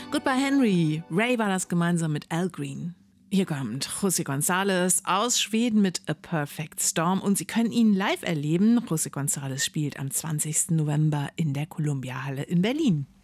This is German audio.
Goodbye Henry. Ray war das gemeinsam mit Al Green. Hier kommt José González aus Schweden mit A Perfect Storm und Sie können ihn live erleben. José González spielt am 20. November in der Columbia Halle in Berlin.